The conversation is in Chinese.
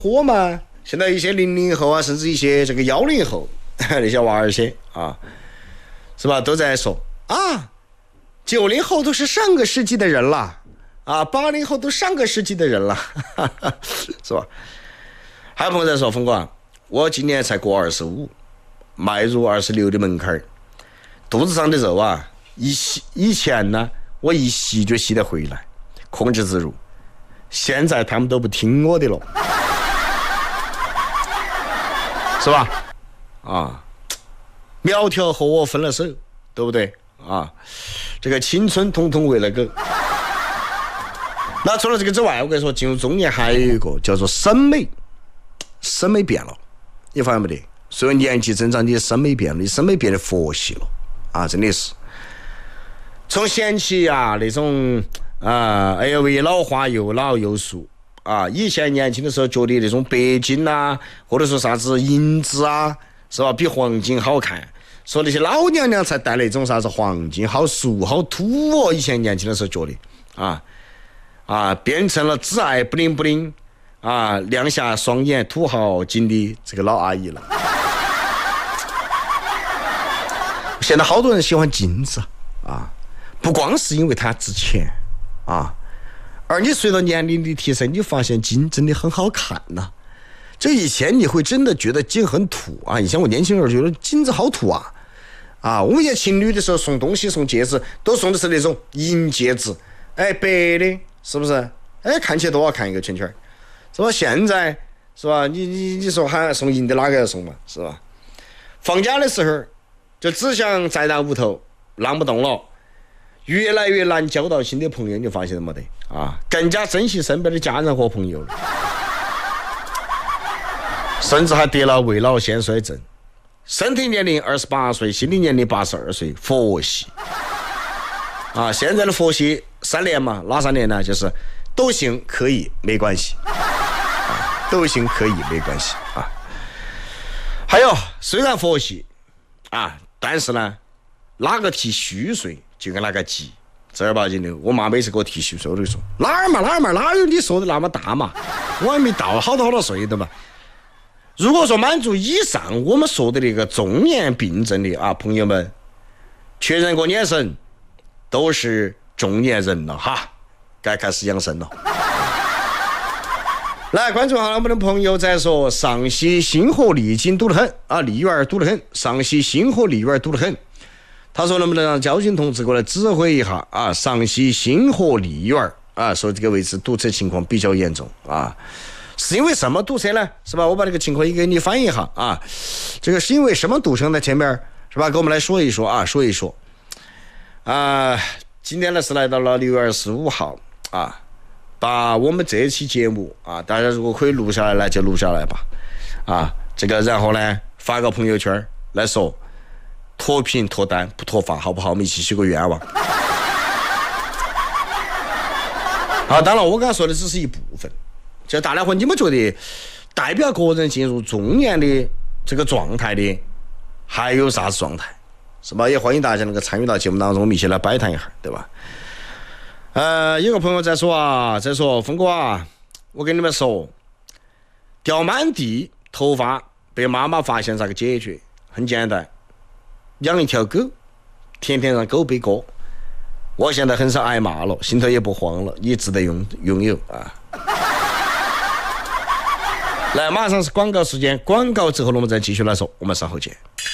火嘛，现在一些00后啊，甚至一些这个10后那些娃儿些啊，是吧？都在说啊，90后都是上个世纪的人了啊，80后都上个世纪的人了，是吧？还有朋友在说，峰哥，我今年才过25，迈入26的门槛，肚子上的肉啊，以前呢，我一吸就吸得回来，控制自如。现在他们都不听我的了，是吧？啊，苗条和我分了手，对不对？啊，这个青春统统喂了狗。那除了这个之外，我跟你说，进入中年还有一个叫做审美变了，你发现没得？随着年纪增长，你的审美变了，你审美变得佛系了啊，真的是。从嫌弃啊那种LV 老花又老又俗啊，以前年轻的时候觉得那种白金啊，或者说啥子银子啊，是吧？比黄金好看。说那些老娘娘才戴那种啥子黄金，好俗好土哦！以前年轻的时候觉得变成了只爱不灵不灵啊，亮下双眼土豪金的这个老阿姨了。现在好多人喜欢金子啊，不光是因为它值钱啊，而你随着年龄的提升，你发现金真的很好看呐。这以前你会真的觉得金很土啊，以前我年轻人觉得金子好土啊。我们以前情侣的时候送东西送戒指都送的是那种银戒指，白的，是不是？看起来多好看一个圈圈，是吧？现在是吧？你说还送银的哪个要送嘛？是吧？放假的时候就只想宅在屋头，浪不动了，越来越难交到新的朋友，你发现了没得啊？更加珍惜身边的家人和朋友了，甚至还得了未老先衰症。身体年龄28岁，心理年龄82岁，佛系啊！现在的佛系3年嘛，哪3年呢？就是都行可以没关系，都行可以没关系啊。还有，虽然佛系啊，但是呢，哪个提虚岁就跟哪个急，正儿八经的。我妈每次给我提虚岁，我就说哪儿嘛，哪有你说的那么大嘛？我还没到好多岁的嘛。如果说满足以上我们说的那个中年病症的啊，朋友们，确认过眼神，都是中年人了哈，该开始养生了。来关注好了，我们的朋友在说上溪星河丽景堵得很啊，丽园堵得很，上溪星河丽园堵得很。他说能不能让交警同志过来指挥一下啊？上溪星河丽园啊，说这个位置堵车情况比较严重啊。是因为什么堵车呢？是吧？我把这个情况也给你翻译一下啊。这个是因为什么堵车呢？前面是吧？给我们来说一说啊，说一说。今天呢是来到了6月25号啊，把我们这期节目啊，大家如果可以录下来呢，就录下来吧。啊，这个然后呢发个朋友圈来说，脱贫脱单不脱发，好不好？我们一起许个愿望。啊，当然我刚才说的只是一部分。就大家伙，你们觉得代表个人进入中年的这个状态的还有啥子状态？是吧？也欢迎大家能够参与到节目当中，我们一起来摆谈一下，对吧？有个朋友在说峰哥啊，我跟你们说，掉满地头发被妈妈发现咋个解决？很简单，养一条狗，天天让狗背锅。我现在很少挨骂了，心头也不慌了，你值得拥有啊！来，马上是广告时间，广告之后呢，我们再继续来说，我们稍后见。